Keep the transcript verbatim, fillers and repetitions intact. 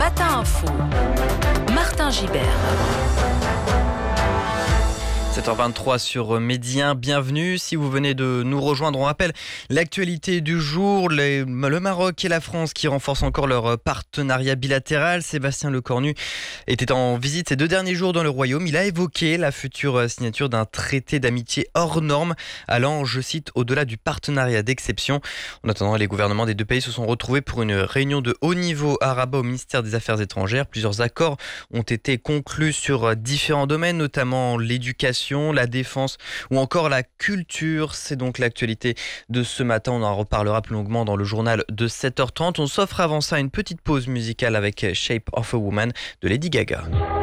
Matin Info, Martin Gibert. sept heures vingt-trois sur Midi un, bienvenue. Si vous venez de nous rejoindre, on rappelle l'actualité du jour, les, le Maroc et la France qui renforcent encore leur partenariat bilatéral. Sébastien Lecornu était en visite ces deux derniers jours dans le Royaume. Il a évoqué la future signature d'un traité d'amitié hors norme, allant, je cite, au-delà du partenariat d'exception. En attendant, les gouvernements des deux pays se sont retrouvés pour une réunion de haut niveau à Rabat au ministère des Affaires étrangères. Plusieurs accords ont été conclus sur différents domaines, notamment l'éducation, la défense ou encore la culture. C'est donc l'actualité de ce matin. On en reparlera plus longuement dans le journal de sept heures trente. On s'offre avant ça une petite pause musicale avec Shape of a Woman de Lady Gaga.